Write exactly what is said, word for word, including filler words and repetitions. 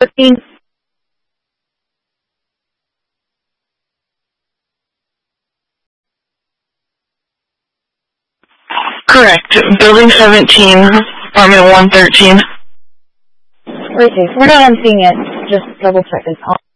fifteen. Correct. Building seventeen, apartment one thirteen. Wait, we're not on seeing it. Just double check this.